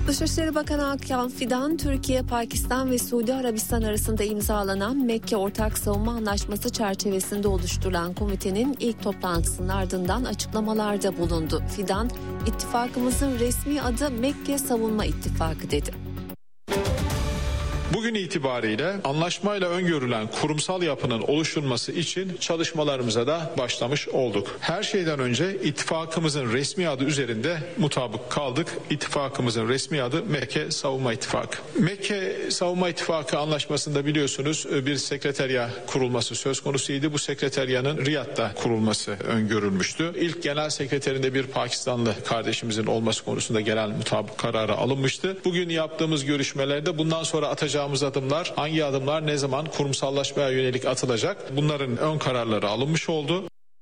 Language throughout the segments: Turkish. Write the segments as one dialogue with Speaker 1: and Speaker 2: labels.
Speaker 1: Dışişleri Bakanı Hakan Fidan, Türkiye, Pakistan ve Suudi Arabistan arasında imzalanan Mekke Ortak Savunma Anlaşması çerçevesinde oluşturulan komitenin ilk toplantısının ardından açıklamalarda bulundu. Fidan, ittifakımızın resmi adı Mekke Savunma İttifakı dedi.
Speaker 2: Bugün itibariyle anlaşmayla öngörülen kurumsal yapının oluşturulması için çalışmalarımıza da başlamış olduk. Her şeyden önce ittifakımızın resmi adı üzerinde mutabık kaldık. İttifakımızın resmi adı Mekke Savunma İttifakı. Mekke Savunma İttifakı anlaşmasında biliyorsunuz bir sekreterya kurulması söz konusuydu. Bu sekreteryanın Riyad'da kurulması öngörülmüştü. İlk genel sekreterinde bir Pakistanlı kardeşimizin olması konusunda genel mutabık kararı alınmıştı. Bugün yaptığımız görüşmelerde bundan sonra atacağımız adımlar, hangi adımlar ne zaman kurumsallaşmaya yönelik atılacak, bunların ön kararları alınmış oldu.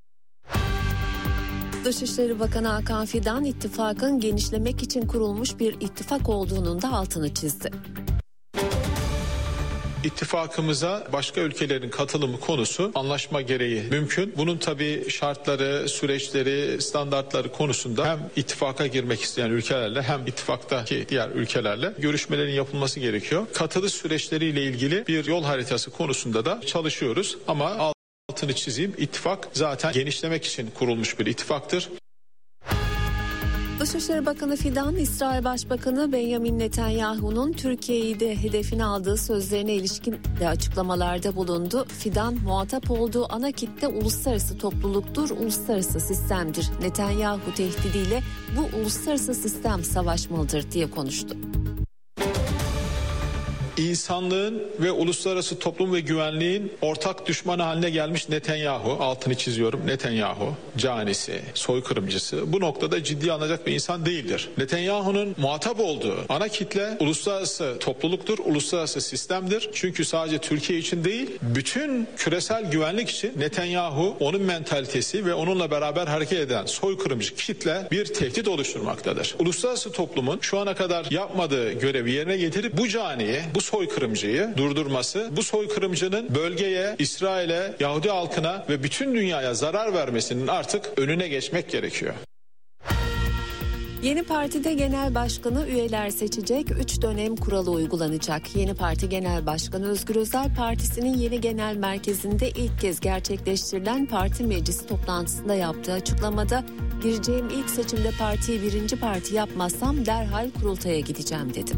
Speaker 1: Dışişleri Bakanı Hakan Fidan, ittifakın genişlemek için kurulmuş bir ittifak olduğunun da altını çizdi.
Speaker 2: İttifakımıza başka ülkelerin katılımı konusu anlaşma gereği mümkün. Bunun tabii şartları, süreçleri, standartları konusunda hem ittifaka girmek isteyen ülkelerle hem ittifaktaki diğer ülkelerle görüşmelerin yapılması gerekiyor. Katılış süreçleriyle ilgili bir yol haritası konusunda da çalışıyoruz ama altını çizeyim, ittifak zaten genişlemek için kurulmuş bir ittifaktır.
Speaker 1: Dışişleri Bakanı Fidan, İsrail Başbakanı Benjamin Netanyahu'nun Türkiye'yi de hedefine aldığı sözlerine ilişkin de açıklamalarda bulundu. Fidan, muhatap olduğu ana kitle uluslararası topluluktur, uluslararası sistemdir. Netanyahu tehdidiyle bu uluslararası sistem savaşmalıdır diye konuştu.
Speaker 2: İnsanlığın ve uluslararası toplum ve güvenliğin ortak düşmanı haline gelmiş Netanyahu, altını çiziyorum, Netanyahu canisi, soykırımcısı bu noktada ciddiye alınacak bir insan değildir. Netanyahu'nun muhatap olduğu ana kitle uluslararası topluluktur, uluslararası sistemdir. Çünkü sadece Türkiye için değil, bütün küresel güvenlik için Netanyahu, onun mentalitesi ve onunla beraber hareket eden soykırımcı kitle bir tehdit oluşturmaktadır. Uluslararası toplumun şu ana kadar yapmadığı görevi yerine getirip bu caniyi, bu soykırımcıyı durdurması, bu soykırımcının bölgeye, İsrail'e, Yahudi halkına ve bütün dünyaya zarar vermesinin artık önüne geçmek gerekiyor.
Speaker 1: Yeni partide genel başkanı üyeler seçecek, 3 dönem kuralı uygulanacak. Yeni parti genel başkanı Özgür Özel, partisinin yeni genel merkezinde ilk kez gerçekleştirilen parti meclisi toplantısında yaptığı açıklamada, gireceğim ilk seçimde partiyi birinci parti yapmazsam derhal kurultaya gideceğim dedi.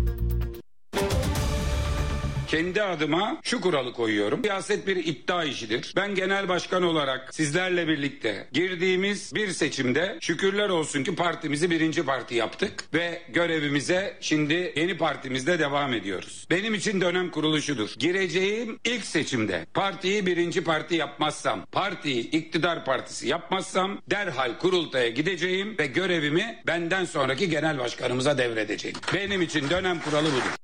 Speaker 3: Kendi adıma şu kuralı koyuyorum. Siyaset bir iddia işidir. Ben genel başkan olarak sizlerle birlikte girdiğimiz bir seçimde şükürler olsun ki partimizi birinci parti yaptık ve görevimize şimdi yeni partimizde devam ediyoruz. Benim için dönem kuruluşudur. Gireceğim ilk seçimde partiyi birinci parti yapmazsam, partiyi iktidar partisi yapmazsam derhal kurultaya gideceğim ve görevimi benden sonraki genel başkanımıza devredeceğim. Benim için dönem kuralı budur.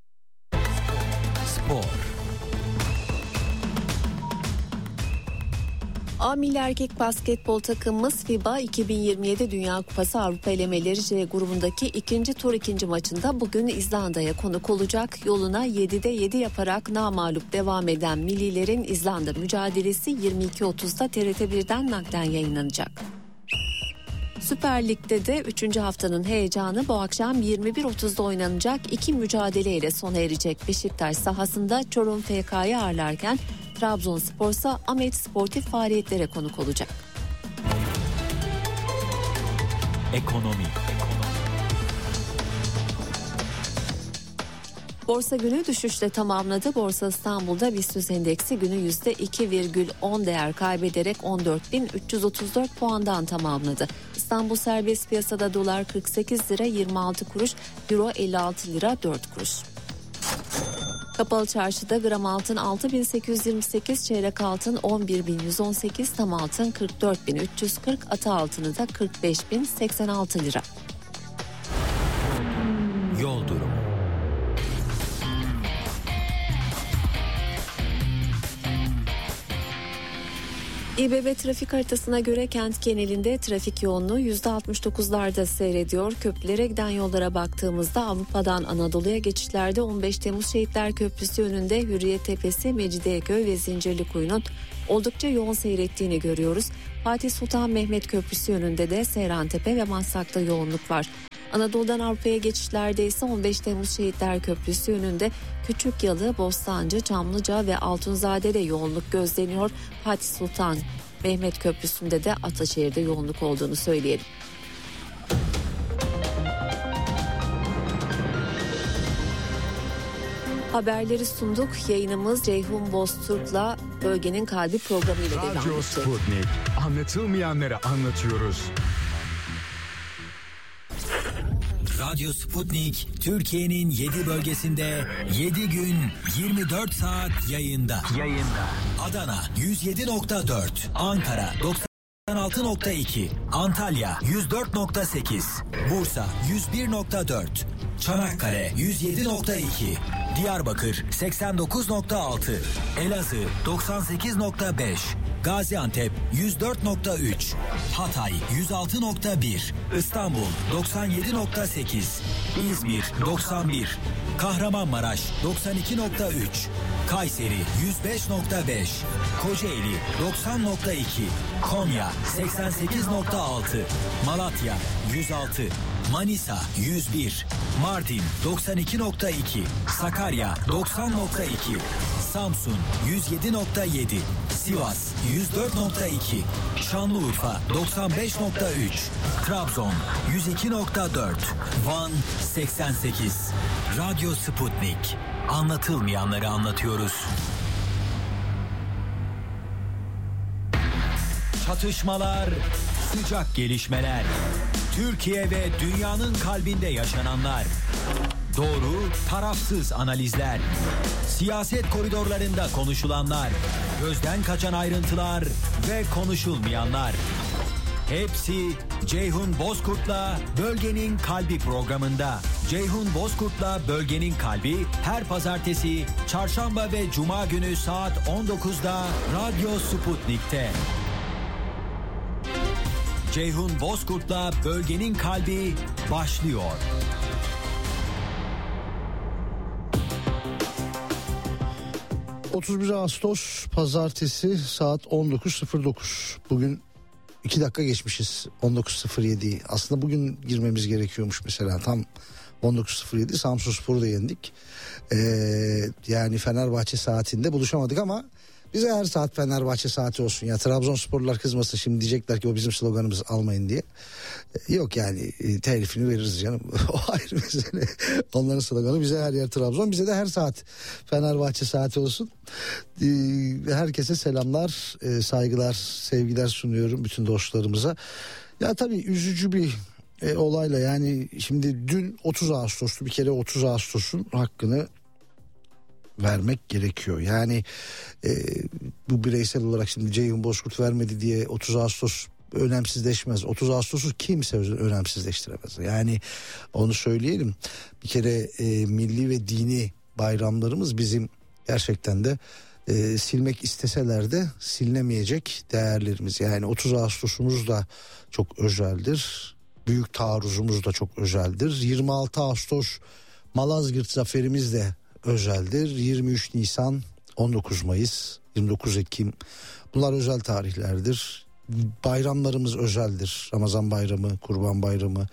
Speaker 1: A Milli Erkek Basketbol takımımız FIBA 2027 Dünya Kupası Avrupa Elemeleri C grubundaki ikinci tur ikinci maçında bugün İzlanda'ya konuk olacak. Yoluna 7'de 7 yaparak namağlup devam eden millilerin İzlanda mücadelesi 22.30'da TRT1'den naklen yayınlanacak. Süper Lig'de de 3. haftanın heyecanı bu akşam 21.30'da oynanacak iki mücadeleyle sona erecek. Beşiktaş sahasında Çorum FK'yı ağırlarken Trabzonspor ise Ahmet sportif faaliyetlere konuk olacak.
Speaker 4: Ekonomi.
Speaker 1: Borsa günü düşüşle tamamladı. Borsa İstanbul'da BIST endeksi günü %2,10 değer kaybederek 14.334 puandan tamamladı. İstanbul serbest piyasada dolar 48 lira 26 kuruş, euro 56 lira 4 kuruş. Kapalı çarşıda gram altın 6.828, çeyrek altın 11.118, tam altın 44.340, ata altını da 45.086 lira.
Speaker 4: Yol durumu.
Speaker 1: İBB trafik haritasına göre kent genelinde trafik yoğunluğu %69'larda seyrediyor. Köprülere giden yollara baktığımızda Avrupa'dan Anadolu'ya geçişlerde 15 Temmuz Şehitler Köprüsü önünde Hürriyet Tepesi, Mecidiyeköy ve Zincirlikuyu'nun oldukça yoğun seyrettiğini görüyoruz. Fatih Sultan Mehmet Köprüsü önünde de Seyrantepe ve Maslak'ta yoğunluk var. Anadolu'dan Avrupa'ya geçişlerde ise 15 Temmuz Şehitler Köprüsü yönünde Küçükyalı, Bostancı, Çamlıca ve Altunzade'de yoğunluk gözleniyor. Fatih Sultan Mehmet Köprüsü'nde de Ataşehir'de yoğunluk olduğunu söyleyelim. Haberleri sunduk. Yayınımız Ceyhun Bozturk'la Bölgenin Kalbi programıyla devam edecek.
Speaker 5: Radyo Sputnik. Anlatılmayanları anlatıyoruz.
Speaker 4: Radyo Sputnik Türkiye'nin 7 bölgesinde 7 gün 24 saat yayında. Adana 107.4, Ankara 96.2, Antalya 104.8, Bursa 101.4, Çanakkale 107.2, Diyarbakır 89.6, Elazığ 98.5, Gaziantep 104.3, Hatay 106.1, İstanbul 97.8, İzmir 91, Kahramanmaraş 92.3, Kayseri 105.5, Kocaeli 90.2, Konya 88.6, Malatya 106, Manisa 101, Mardin 92.2, Sakarya 90.2, Samsun 107.7, Sivas 104.2, Şanlıurfa 95.3, Trabzon 102.4, Van 88. Radyo Sputnik. Anlatılmayanları anlatıyoruz. Çatışmalar, sıcak gelişmeler. Türkiye ve dünyanın kalbinde yaşananlar. Doğru, tarafsız analizler. Siyaset koridorlarında konuşulanlar. Gözden kaçan ayrıntılar ve konuşulmayanlar. Hepsi Ceyhun Bozkurt'la Bölgenin Kalbi programında. Ceyhun Bozkurt'la Bölgenin Kalbi her pazartesi, çarşamba ve cuma günü saat 19'da Radyo Sputnik'te. Ceyhun Bozkurt'la Bölgenin Kalbi başlıyor.
Speaker 6: ...31 Ağustos Pazartesi saat 19.09. Bugün 2 dakika geçmişiz 19.07'yi. Aslında bugün girmemiz gerekiyormuş mesela. Tam 19.07 Samsunspor'u da yendik. Yani Fenerbahçe saatinde buluşamadık ama... Bize her saat Fenerbahçe saati olsun ya. Trabzonsporlular kızmasın, şimdi diyecekler ki o bizim sloganımız, almayın diye. Yok yani, telifini veririz canım. O ayrı mesele. Onların sloganı, bize her yer Trabzon, bize de her saat Fenerbahçe saati olsun. Herkese selamlar, saygılar, sevgiler sunuyorum bütün dostlarımıza. Ya tabii üzücü bir olayla, yani şimdi dün 30 Ağustos'tu, bir kere 30 Ağustos'un hakkını vermek gerekiyor. Yani bu bireysel olarak şimdi Ceyhun Bozkurt vermedi diye 30 Ağustos önemsizleşmez. 30 Ağustos'u kimse önemsizleştiremez. Yani onu söyleyelim. Bir kere milli ve dini bayramlarımız bizim gerçekten de silmek isteseler de silinemeyecek değerlerimiz. Yani 30 Ağustos'umuz da çok özeldir. Büyük taarruzumuz da çok özeldir. 26 Ağustos Malazgirt zaferimiz de özeldir. 23 Nisan, 19 Mayıs, 29 Ekim, bunlar özel tarihlerdir. Bayramlarımız özeldir. Ramazan bayramı, Kurban bayramı,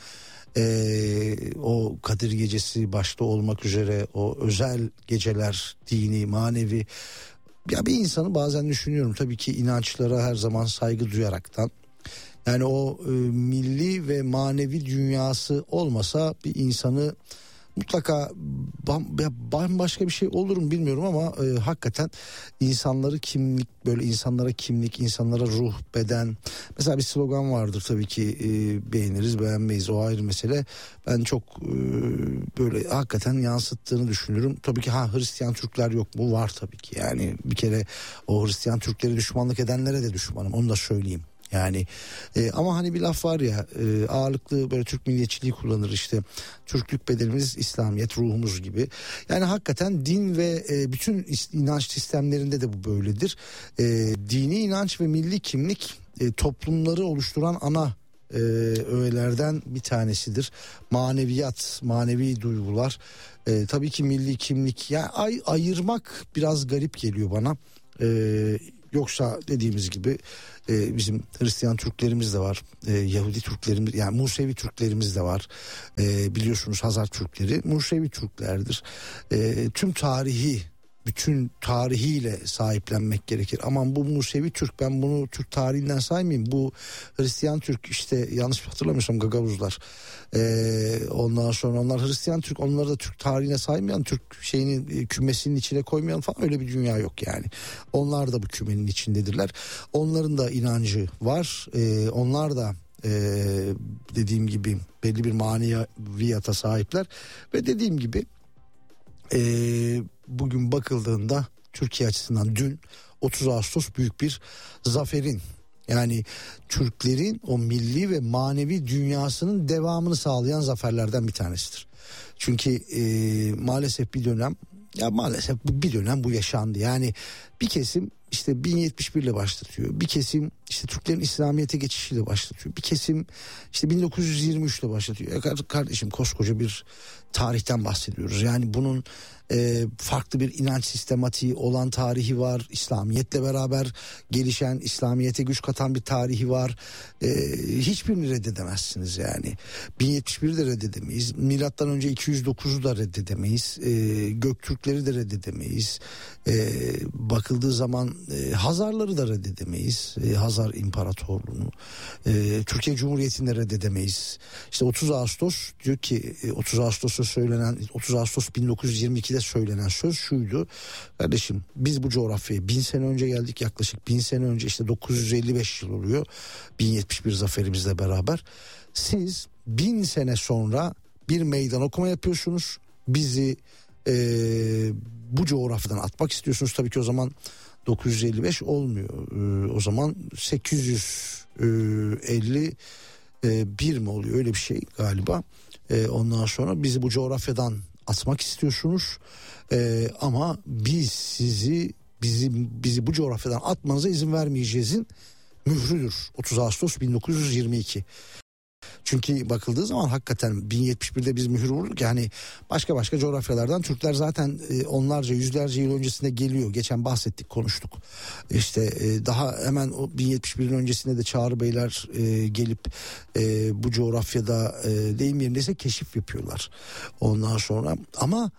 Speaker 6: o Kadir gecesi başta olmak üzere o özel geceler, dini, manevi. Ya bir insanı bazen düşünüyorum, tabii ki inançlara her zaman saygı duyaraktan. Yani o milli ve manevi dünyası olmasa bir insanı mutlaka bambaşka bir şey olur mu bilmiyorum ama hakikaten insanları kimlik, böyle insanlara kimlik, insanlara ruh, beden. Mesela bir slogan vardır tabii ki, beğeniriz beğenmeyiz, o ayrı mesele. Ben çok böyle hakikaten yansıttığını düşünüyorum. Tabii ki Hristiyan Türkler yok mu? Var tabii ki. Yani bir kere o Hristiyan Türkleri düşmanlık edenlere de düşmanım, onu da söyleyeyim. Yani ama hani bir laf var ya, ağırlıklı böyle Türk milliyetçiliği kullanır, işte Türklük bedenimiz İslamiyet ruhumuz gibi. Yani hakikaten din ve bütün inanç sistemlerinde de bu böyledir. Dini inanç ve milli kimlik toplumları oluşturan ana öğelerden bir tanesidir. Maneviyat, manevi duygular. Tabii ki milli kimlik, yani ayırmak biraz garip geliyor bana. Yoksa dediğimiz gibi bizim Hristiyan Türklerimiz de var, Yahudi Türklerimiz, yani Musevi Türklerimiz de var. Biliyorsunuz Hazar Türkleri Musevi Türklerdir. Tüm tarihi, bütün tarihiyle sahiplenmek gerekir. Aman bu Musevi Türk, ben bunu Türk tarihinden saymayayım. Bu Hristiyan Türk, işte yanlış hatırlamıyorsam Gagavuzlar. Ondan sonra onlar Hristiyan Türk, onları da Türk tarihine saymayan, Türk şeyinin kümesinin içine koymayan falan, öyle bir dünya yok yani. Onlar da bu kümenin içindedirler. Onların da inancı var. Onlar da dediğim gibi belli bir maneviyata sahipler ve dediğim gibi bugün bakıldığında Türkiye açısından dün 30 Ağustos büyük bir zaferin, yani Türklerin o milli ve manevi dünyasının devamını sağlayan zaferlerden bir tanesidir. Çünkü maalesef bir dönem bu yaşandı. Yani bir kesim işte 1071 ile başlatıyor. Bir kesim işte Türklerin İslamiyet'e geçişiyle başlatıyor. Bir kesim işte 1923 ile başlatıyor. Kardeşim, koskoca bir tarihten bahsediyoruz. Yani bunun farklı bir inanç sistematiği olan tarihi var. İslamiyet'le beraber gelişen, İslamiyet'e güç katan bir tarihi var. Hiçbirini reddedemezsiniz yani. 1071'i de reddedemeyiz. Milattan önce 209'u da reddedemeyiz. Göktürkleri de reddedemeyiz. Bakıldığı zaman Hazarları da reddedemeyiz. Hazar İmparatorluğunu. Türkiye Cumhuriyeti'ni de reddedemeyiz. İşte 30 Ağustos diyor ki, 30 Ağustos 1922'de söylenen söz şuydu: kardeşim, biz bu coğrafyaya 1000 sene önce geldik, yaklaşık 1000 sene önce, işte 955 yıl oluyor 1071 zaferimizle beraber. Siz 1000 sene sonra bir meydan okuma yapıyorsunuz, bizi bu coğrafyadan atmak istiyorsunuz. Tabii ki o zaman 955 olmuyor, o zaman 851 mi oluyor, öyle bir şey galiba. Ondan sonra bizi bu coğrafyadan atmak istiyorsunuz, ama biz bizi bu coğrafyadan atmanıza izin vermeyeceğizin mührüdür 30 Ağustos 1922. Çünkü bakıldığı zaman hakikaten 1071'de biz mühür vurduk. Yani başka coğrafyalardan Türkler zaten onlarca, yüzlerce yıl öncesinde geliyor. Geçen bahsettik, konuştuk. İşte daha hemen o 1071'in öncesinde de Çağrı Beyler gelip bu coğrafyada deyim yerindeyse keşif yapıyorlar. Ondan sonra ama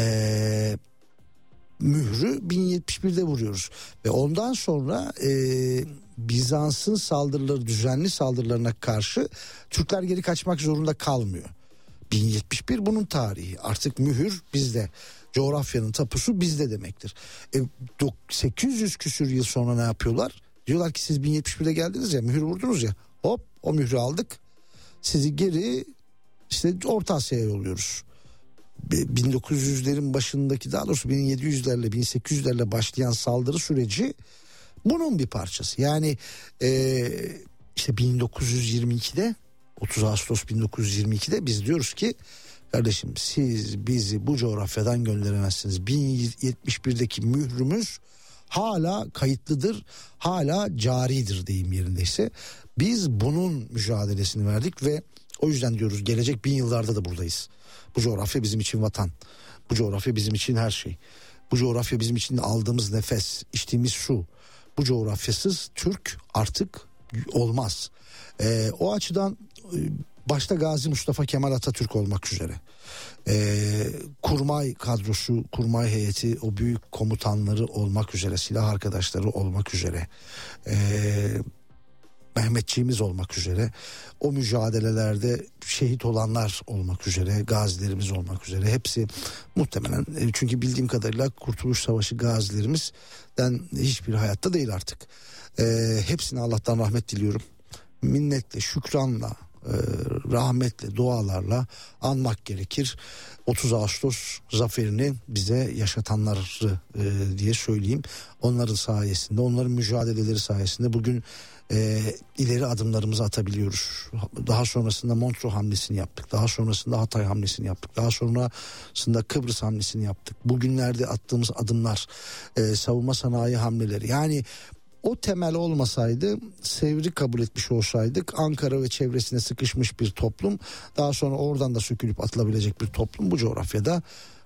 Speaker 6: mührü 1071'de vuruyoruz. Ve ondan sonra Bizans'ın saldırıları, düzenli saldırılarına karşı Türkler geri kaçmak zorunda kalmıyor. 1071 bunun tarihi. Artık mühür bizde. Coğrafyanın tapusu bizde demektir. 800 küsür yıl sonra ne yapıyorlar? Diyorlar ki siz 1071'de geldiniz ya, mühür vurdunuz ya. Hop, o mührü aldık. Sizi geri işte Orta Asya'ya yolluyoruz. 1900'lerin başındaki, daha doğrusu 1700'lerle 1800'lerle başlayan saldırı süreci bunun bir parçası. Yani işte 1922'de 30 Ağustos 1922'de biz diyoruz ki kardeşim, siz bizi bu coğrafyadan gönderemezsiniz. 1071'deki mührümüz hala kayıtlıdır, hala caridir deyim yerindeyse. Biz bunun mücadelesini verdik ve o yüzden diyoruz gelecek 1000 yıllarda da buradayız. Bu coğrafya bizim için vatan. Bu coğrafya bizim için her şey. Bu coğrafya bizim için aldığımız nefes, içtiğimiz su. Bu coğrafyasız Türk artık olmaz. O açıdan başta Gazi Mustafa Kemal Atatürk olmak üzere, kurmay kadrosu, kurmay heyeti, o büyük komutanları olmak üzere, silah arkadaşları olmak üzere, Mehmetçiğimiz olmak üzere, o mücadelelerde şehit olanlar olmak üzere, gazilerimiz olmak üzere, hepsi muhtemelen, çünkü bildiğim kadarıyla Kurtuluş Savaşı gazilerimizden hiçbir hayatta değil artık. Hepsine Allah'tan rahmet diliyorum. Minnetle, şükranla, rahmetle, dualarla anmak gerekir. 30 Ağustos zaferini bize yaşatanları diye söyleyeyim. Onların sayesinde, onların mücadeleleri sayesinde bugün ileri adımlarımızı atabiliyoruz. Daha sonrasında Montreux hamlesini yaptık. Daha sonrasında Hatay hamlesini yaptık. Daha sonrasında Kıbrıs hamlesini yaptık. Bugünlerde attığımız adımlar, savunma sanayi hamleleri. Yani o temel olmasaydı, Sevr'i kabul etmiş olsaydık, Ankara ve çevresine sıkışmış bir toplum, daha sonra oradan da sökülüp atılabilecek bir toplum bu coğrafyada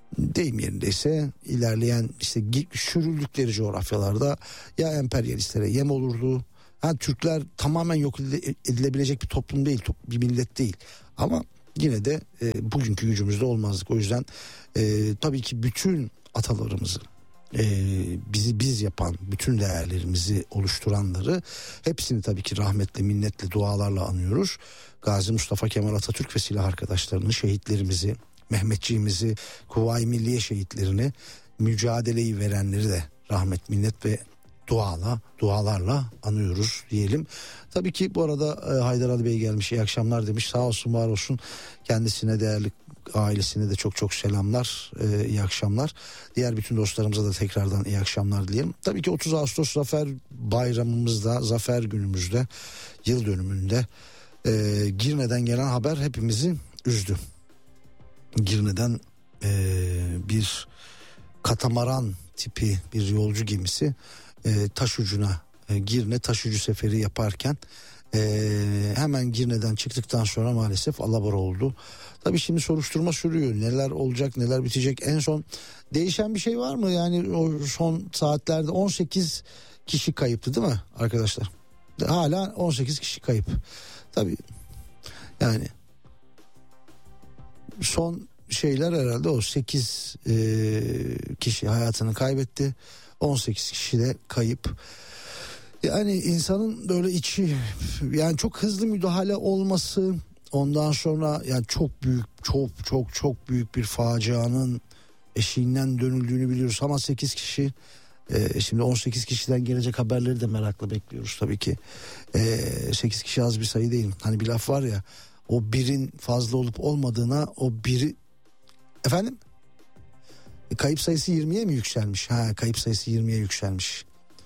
Speaker 6: deyim yerindeyse ilerleyen işte sürüldükleri coğrafyalarda ya emperyalistlere yem olurdu. Yani Türkler tamamen yok edilebilecek bir toplum değil, bir millet değil. Ama yine de bugünkü gücümüzde olmazdık. O yüzden tabii ki bütün atalarımızı, bizi biz yapan, bütün değerlerimizi oluşturanları hepsini tabii ki rahmetle, minnetle, dualarla anıyoruz. Gazi Mustafa Kemal Atatürk ve silah arkadaşlarını, şehitlerimizi, Mehmetçiğimizi, Kuvayi Milliye şehitlerini, mücadeleyi verenleri de rahmet, minnet ve dualarla anıyoruz diyelim. Tabii ki bu arada Haydar Ali Bey gelmiş, iyi akşamlar demiş. Sağ olsun, var olsun. Kendisine, değerli ailesine de çok çok selamlar, iyi akşamlar. Diğer bütün dostlarımıza da tekrardan iyi akşamlar dileyelim. Tabii ki 30 Ağustos Zafer Bayramımızda, Zafer Günümüzde, yıl dönümünde Girne'den gelen haber hepimizi üzdü. Girne'den bir katamaran tipi bir yolcu gemisi taş ucuna, Girne taş ucu seferi yaparken hemen Girne'den çıktıktan sonra maalesef alabora oldu. Tabii şimdi soruşturma sürüyor. Neler olacak, neler bitecek? En son değişen bir şey var mı? Yani o son saatlerde 18 kişi kayıptı değil mi arkadaşlar? Hala 18 kişi kayıp. Tabii yani son şeyler herhalde o 8 kişi hayatını kaybetti. 18 kişi de kayıp. Yani insanın böyle içi, yani çok hızlı müdahale olması, ondan sonra yani çok büyük bir facianın eşiğinden dönüldüğünü biliyoruz. Ama 8 kişi, şimdi 18 kişiden gelecek haberleri de merakla bekliyoruz tabii ki. 8 kişi az bir sayı değil. Hani bir laf var ya, o birin fazla olup olmadığına o biri, efendim, kayıp sayısı 20'ye mi yükselmiş? Kayıp sayısı 20'ye yükselmiş.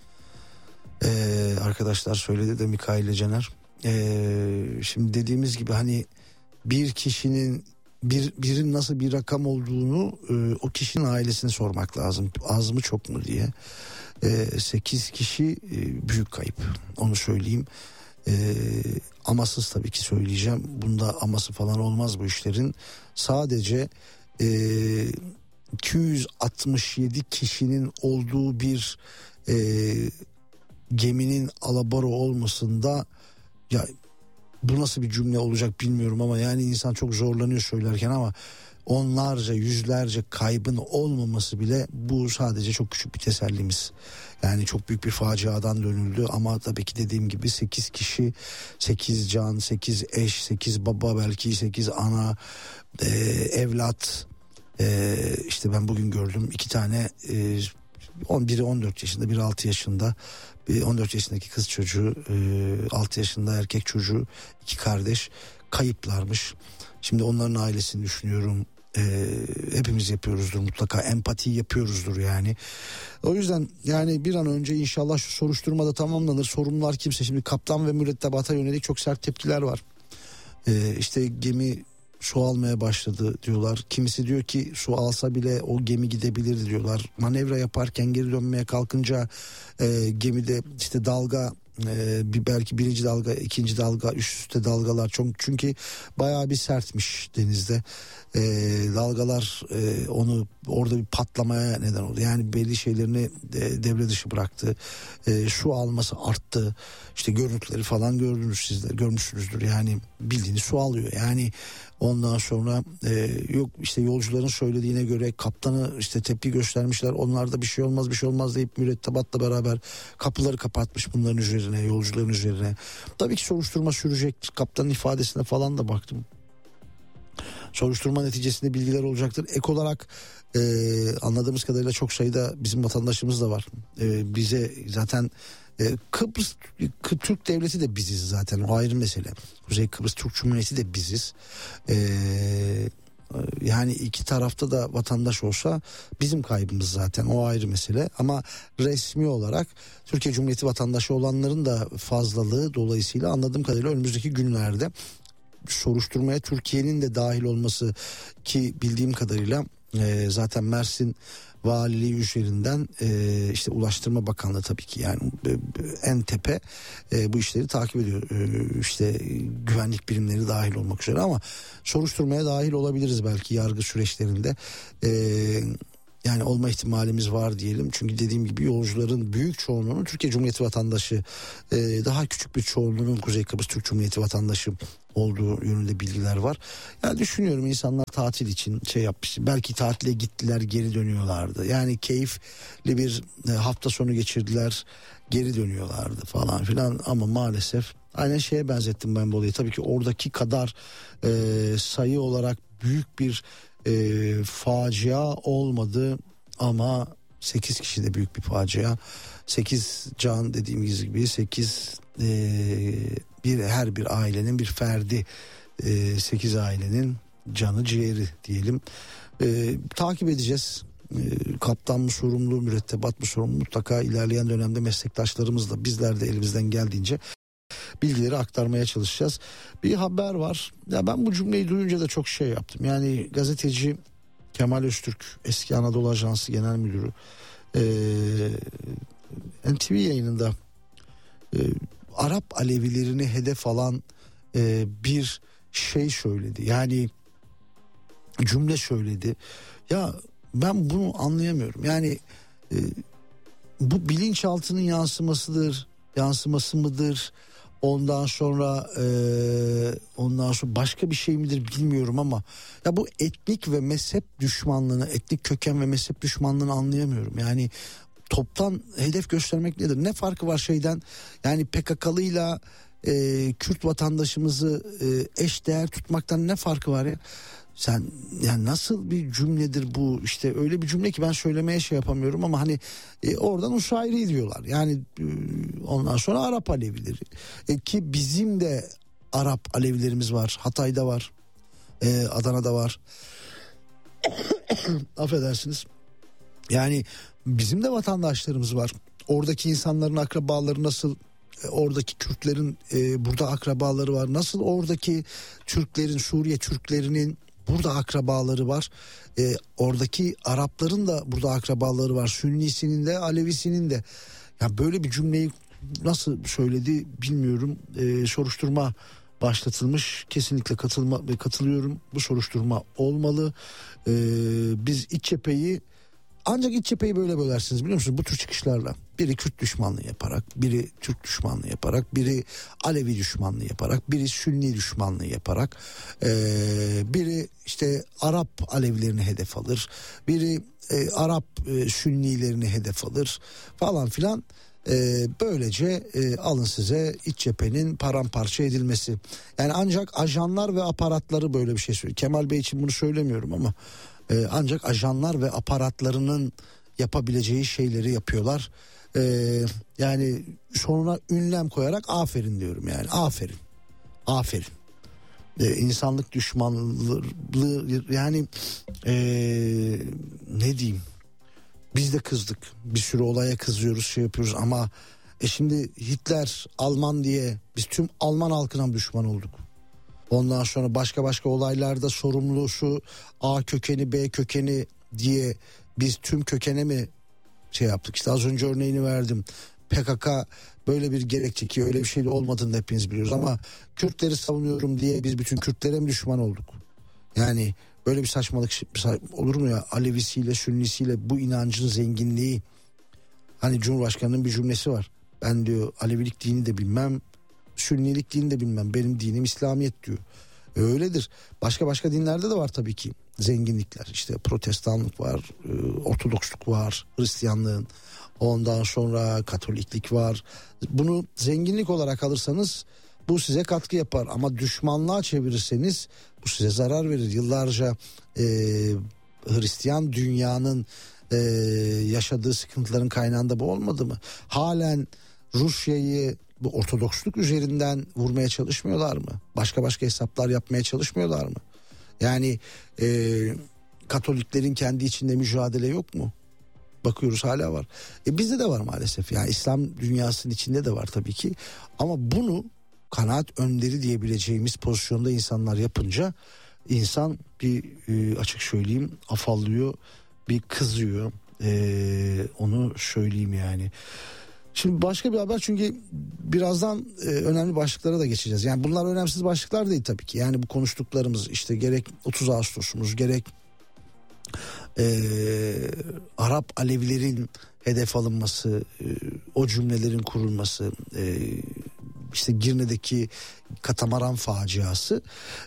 Speaker 6: Arkadaşlar söyledi de Mikail ile Caner. Şimdi dediğimiz gibi hani bir kişinin birin nasıl bir rakam olduğunu o kişinin ailesine sormak lazım. Az mı çok mu diye. 8 kişi büyük kayıp, onu söyleyeyim. Amasız tabii ki söyleyeceğim. Bunda aması falan olmaz bu işlerin. Sadece 267 kişinin olduğu bir geminin alabora olmasında, ya bu nasıl bir cümle olacak bilmiyorum ama yani insan çok zorlanıyor söylerken, ama onlarca, yüzlerce kaybın olmaması bile bu sadece çok küçük bir tesellimiz. Yani çok büyük bir faciadan dönüldü ama tabii ki dediğim gibi 8 kişi, 8 can, 8 eş, 8 baba, belki 8 ana, evlat. İşte ben bugün gördüm 2 tane, biri 14 yaşında, biri 6 yaşında. 14 yaşındaki kız çocuğu, 6 yaşında erkek çocuğu, 2 kardeş kayıplarmış. Şimdi onların ailesini düşünüyorum. Hepimiz yapıyoruzdur mutlaka, empati yapıyoruzdur yani. O yüzden yani bir an önce inşallah şu soruşturma da tamamlanır. Sorumlular kimse, şimdi kaptan ve mürettebata yönelik çok sert tepkiler var. İşte gemi su almaya başladı diyorlar. Kimisi diyor ki su alsa bile o gemi gidebilir diyorlar. Manevra yaparken geri dönmeye kalkınca gemide işte dalga, belki birinci dalga, ikinci dalga, üst üste dalgalar çok, çünkü bayağı bir sertmiş denizde. Dalgalar onu orada bir patlamaya neden oldu. Yani belli şeylerini devre dışı bıraktı. Su alması arttı. İşte görüntüleri falan gördünüz sizler, görmüşsünüzdür. Yani bildiğiniz su alıyor. Yani ondan sonra yok işte yolcuların söylediğine göre kaptanı işte tepki göstermişler. Onlarda bir şey olmaz deyip mürettebatla beraber kapıları kapatmış bunların üzerine, yolcuların üzerine. Tabii ki soruşturma sürecek. Kaptanın ifadesine falan da baktım. Soruşturma neticesinde bilgiler olacaktır. Ek olarak anladığımız kadarıyla çok sayıda bizim vatandaşımız da var. Bize zaten Kıbrıs Türk Devleti de biziz zaten, o ayrı mesele. Kuzey Kıbrıs Türk Cumhuriyeti de biziz. Yani iki tarafta da vatandaş olsa bizim kaybımız zaten, o ayrı mesele. Ama resmi olarak Türkiye Cumhuriyeti vatandaşı olanların da fazlalığı dolayısıyla anladığım kadarıyla önümüzdeki günlerde soruşturmaya Türkiye'nin de dahil olması, ki bildiğim kadarıyla Zaten Mersin Valiliği üzerinden işte Ulaştırma Bakanlığı tabii ki yani en tepe bu işleri takip ediyor. İşte güvenlik birimleri dahil olmak üzere ama soruşturmaya dahil olabiliriz belki yargı süreçlerinde. Yani olma ihtimalimiz var diyelim. Çünkü dediğim gibi yolcuların büyük çoğunluğunun Türkiye Cumhuriyeti vatandaşı, daha küçük bir çoğunluğunun Kuzey Kıbrıs Türk Cumhuriyeti vatandaşı olduğu yönünde bilgiler var. Yani düşünüyorum insanlar tatil için şey yapmış. Belki tatile gittiler, geri dönüyorlardı. Yani keyifli bir hafta sonu geçirdiler, geri dönüyorlardı falan filan. Ama maalesef aynen şeye benzettim ben bu olayı. Tabii ki oradaki kadar sayı olarak büyük bir facia olmadı ama 8 kişi de büyük bir facia. 8 can dediğimiz gibi 8 her bir ailenin bir ferdi, 8 ailenin canı ciğeri diyelim. Takip edeceğiz. Kaptan mı sorumlu, mürettebat mı sorumlu, mutlaka ilerleyen dönemde meslektaşlarımızla bizler de elimizden geldiğince bilgileri aktarmaya çalışacağız. Bir haber var. Ya ben bu cümleyi duyunca da çok şey yaptım. Yani gazeteci Kemal Öztürk, eski Anadolu Ajansı Genel Müdürü, NTV yayınında Arap Alevilerini hedef alan bir şey söyledi. Yani cümle söyledi. Ya ben bunu anlayamıyorum. Yani bu bilinçaltının yansıması mıdır? Ondan sonra başka bir şey midir bilmiyorum ama ya bu etnik ve mezhep düşmanlığını, etnik köken ve mezhep düşmanlığını anlayamıyorum. Yani toptan hedef göstermek nedir? Ne farkı var şeyden? Yani PKK'lıyla Kürt vatandaşımızı eş değer tutmaktan ne farkı var ya? Sen yani nasıl bir cümledir bu? İşte öyle bir cümle ki ben söylemeye şey yapamıyorum ama hani oradan Uşayri diyorlar. Yani ondan sonra Arap Alevileri. Ki bizim de Arap Alevilerimiz var. Hatay'da var. Adana'da var. Affedersiniz. Yani bizim de vatandaşlarımız var. Oradaki insanların akrabaları nasıl? Oradaki Kürtlerin burada akrabaları var. Nasıl oradaki Türklerin, Suriye Türklerinin burada akrabaları var. Oradaki Arapların da burada akrabaları var. Sünnisinin de, Alevisinin de. Ya böyle bir cümleyi nasıl söyledi bilmiyorum. Soruşturma başlatılmış. Kesinlikle katılıyorum. Bu soruşturma olmalı. Biz ancak iç cepheyi böyle bölersiniz biliyor musunuz? Bu tür çıkışlarla. Biri Kürt düşmanlığı yaparak, biri Türk düşmanlığı yaparak, biri Alevi düşmanlığı yaparak, biri Sünni düşmanlığı yaparak, biri işte Arap Alevilerini hedef alır, biri Arap Sünnilerini hedef alır falan filan. Böylece alın size iç cephenin paramparça edilmesi. Yani ancak ajanlar ve aparatları böyle bir şey söylüyor. Kemal Bey için bunu söylemiyorum ama ancak ajanlar ve aparatlarının yapabileceği şeyleri yapıyorlar. Yani sonuna ünlem koyarak aferin diyorum yani. Aferin. İnsanlık düşmanlığı yani ne diyeyim? Biz de kızdık. Bir sürü olaya kızıyoruz, şey yapıyoruz ama şimdi Hitler Alman diye biz tüm Alman halkına düşman olduk. Ondan sonra başka olaylarda sorumlusu A kökeni B kökeni diye biz tüm kökene mi şey yaptık? İşte az önce örneğini verdim. PKK böyle bir gerekçe ki öyle bir şey de olmadığını hepiniz biliyoruz ama Kürtleri savunuyorum diye biz bütün Kürtlere mi düşman olduk? Yani böyle bir saçmalık olur mu ya? Alevisiyle Sünnisiyle bu inancın zenginliği. Hani Cumhurbaşkanı'nın bir cümlesi var. Ben diyor Alevilik dini de bilmem, Sünnilik dini de bilmem. Benim dinim İslamiyet diyor. Öyledir. Başka dinlerde de var tabii ki zenginlikler. İşte Protestanlık var, Ortodoksluk var, Hristiyanlığın. Ondan sonra Katoliklik var. Bunu zenginlik olarak alırsanız bu size katkı yapar. Ama düşmanlığa çevirirseniz bu size zarar verir. Yıllarca Hristiyan dünyanın yaşadığı sıkıntıların kaynağında bu olmadı mı? Halen Rusya'yı bu Ortodoksluk üzerinden vurmaya çalışmıyorlar mı? Başka hesaplar yapmaya çalışmıyorlar mı? Yani Katoliklerin kendi içinde mücadele yok mu? Bakıyoruz hala var. Bizde de var maalesef. Yani İslam dünyasının içinde de var tabii ki. Ama bunu kanaat önderi diyebileceğimiz pozisyonda insanlar yapınca insan bir açık söyleyeyim afallıyor, bir kızıyor. Onu söyleyeyim yani. Şimdi başka bir haber, çünkü birazdan önemli başlıklara da geçeceğiz. Yani bunlar önemsiz başlıklar değil tabii ki. Yani bu konuştuklarımız işte gerek 30 Ağustos'umuz gerek Arap Alevilerin hedef alınması, o cümlelerin kurulması, işte Girne'deki katamaran faciası.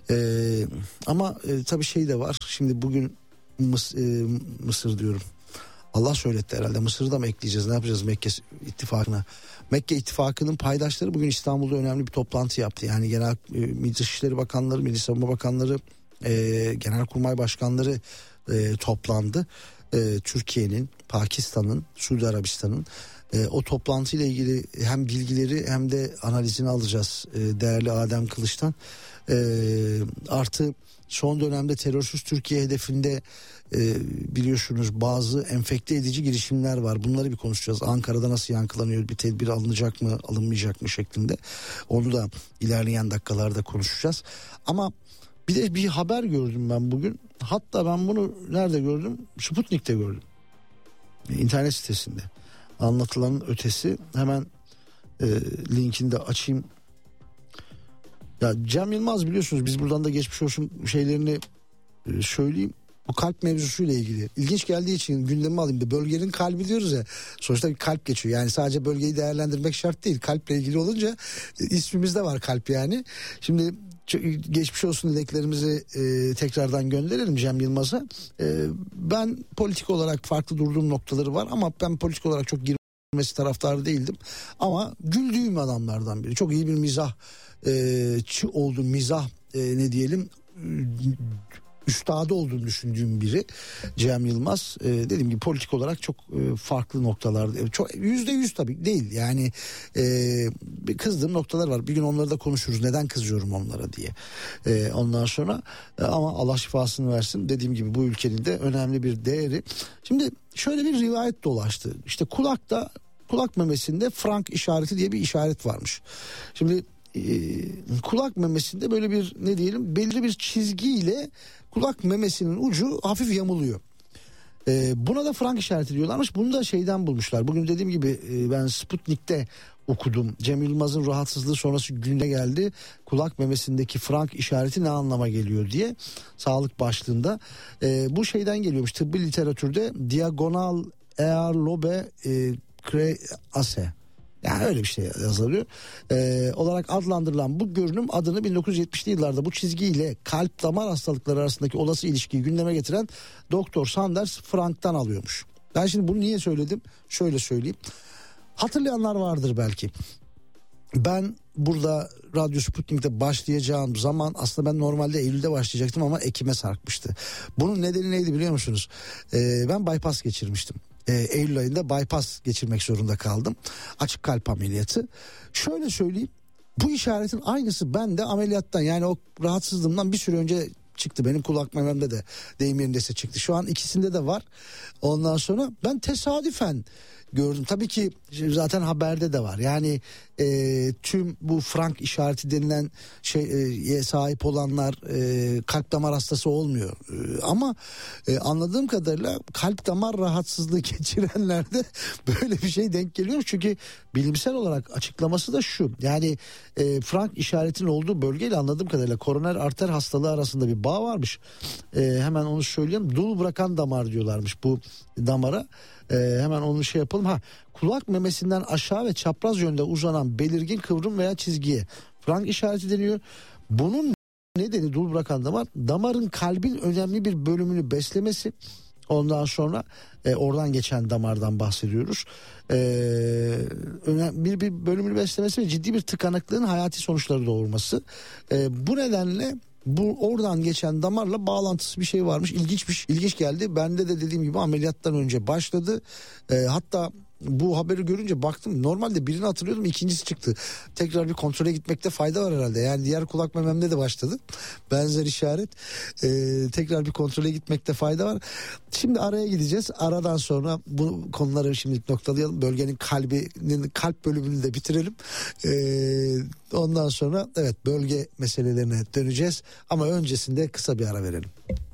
Speaker 6: Ama tabii şey de var. Şimdi bugün Mısır diyorum. Allah söyletti herhalde. Mısır'ı da mı ekleyeceğiz? Ne yapacağız Mekke ittifakına? Mekke ittifakının paydaşları bugün İstanbul'da önemli bir toplantı yaptı. Yani genel Dışişleri Bakanları, Milli Savunma Bakanları, Genelkurmay Başkanları toplandı. Türkiye'nin, Pakistan'ın, Suudi Arabistan'ın o toplantıyla ilgili hem bilgileri hem de analizini alacağız değerli Adem Kılıç'tan. Artı son dönemde terörsüz Türkiye hedefinde biliyorsunuz bazı enfekte edici girişimler var. Bunları bir konuşacağız. Ankara'da nasıl yankılanıyor, bir tedbir alınacak mı, alınmayacak mı şeklinde. Onu da ilerleyen dakikalarda konuşacağız. Ama bir de bir haber gördüm ben bugün. Hatta ben bunu nerede gördüm? Sputnik'te gördüm. İnternet sitesinde. Anlatılanın ötesi. Hemen linkini de açayım. Ya Cem Yılmaz, biliyorsunuz biz buradan da geçmiş olsun şeylerini söyleyeyim. Bu kalp mevzusuyla ilgili. İlginç geldiği için gündeme alayım da, bölgenin kalbi diyoruz ya. Sonuçta bir kalp geçiyor. Yani sadece bölgeyi değerlendirmek şart değil. Kalple ilgili olunca ismimizde var kalp yani. Şimdi geçmiş olsun dileklerimizi tekrardan gönderelim Cem Yılmaz'a. Ben politik olarak farklı durduğum noktaları var ama ben politik olarak çok girmesi taraftarı değildim. Ama güldüğüm adamlardan biri. Çok iyi bir mizah oldu. Mizah ne diyelim, üstadı olduğunu düşündüğüm biri Cem Yılmaz. Dediğim gibi politik olarak çok farklı noktalarda, çok %100 tabii değil yani, kızdığım noktalar var. Bir gün onları da konuşuruz, neden kızıyorum onlara diye. Ondan sonra ama Allah şifasını versin, dediğim gibi bu ülkenin de önemli bir değeri. Şimdi şöyle bir rivayet dolaştı. İşte kulak memesinde Frank işareti diye bir işaret varmış. Şimdi kulak memesinde böyle bir ne diyelim, belirli bir çizgiyle kulak memesinin ucu hafif yamuluyor. Buna da Frank işareti diyorlarmış. Bunu da şeyden bulmuşlar. Bugün dediğim gibi ben Sputnik'te okudum. Cem Yılmaz'ın rahatsızlığı sonrası gündeme geldi. Kulak memesindeki Frank işareti ne anlama geliyor diye, sağlık başlığında. Bu şeyden geliyormuş. Tıbbi literatürde diagonal ear lobe crease, yani öyle bir şey yazılıyor. Olarak adlandırılan bu görünüm adını 1970'li yıllarda bu çizgiyle kalp damar hastalıkları arasındaki olası ilişkiyi gündeme getiren Doktor Sanders Frank'tan alıyormuş. Ben şimdi bunu niye söyledim? Şöyle söyleyeyim. Hatırlayanlar vardır belki. Ben burada Radyo Sputnik'te başlayacağım zaman aslında ben normalde Eylül'de başlayacaktım ama Ekim'e sarkmıştı. Bunun nedeni neydi biliyor musunuz? Ben bypass geçirmiştim. Eylül ayında bypass geçirmek zorunda kaldım. Açık kalp ameliyatı. Şöyle söyleyeyim, bu işaretin aynısı bende ameliyattan, yani o rahatsızlığımdan bir süre önce çıktı. Benim kulak mememde de, deyim yerindeyse çıktı. Şu an ikisinde de var. Ondan sonra ben tesadüfen gördüm. Tabii ki zaten haberde de var. Yani tüm bu Frank işareti denilen şeye sahip olanlar kalp damar hastası olmuyor. Ama anladığım kadarıyla kalp damar rahatsızlığı geçirenlerde böyle bir şey denk geliyor. Çünkü bilimsel olarak açıklaması da şu. Yani Frank işaretinin olduğu bölgeyle anladığım kadarıyla koroner arter hastalığı arasında bir bağ varmış. Hemen onu söyleyeyim. Dul bırakan damar diyorlarmış bu damara. Hemen onu yapalım. Kulak memesinden aşağı ve çapraz yönde uzanan belirgin kıvrım veya çizgiye Frank işareti deniyor. Bunun nedeni dul bırakan damar, damarın kalbin önemli bir bölümünü beslemesi. Ondan sonra oradan geçen damardan bahsediyoruz. Önemli bir bölümünü beslemesi ve ciddi bir tıkanıklığın hayati sonuçları doğurması. Bu nedenle bu oradan geçen damarla bağlantısı bir şey varmış. İlginç geldi. Bende de dediğim gibi ameliyattan önce başladı. Hatta bu haberi görünce baktım, normalde birini hatırlıyordum, ikincisi çıktı. Tekrar bir kontrole gitmekte fayda var herhalde. Yani diğer kulak mememde de başladı benzer işaret. Tekrar bir kontrole gitmekte fayda var. Şimdi araya gideceğiz. Aradan sonra bu konuları şimdilik noktalayalım. Bölgenin kalbinin kalp bölümünü de bitirelim. Ondan sonra evet, bölge meselelerine döneceğiz. Ama öncesinde kısa bir ara verelim.